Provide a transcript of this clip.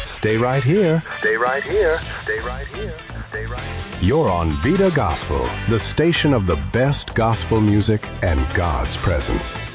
Stay right here. Stay right here. Stay right here. Stay right here. You're on Vita Gospel, the station of the best gospel music and God's presence.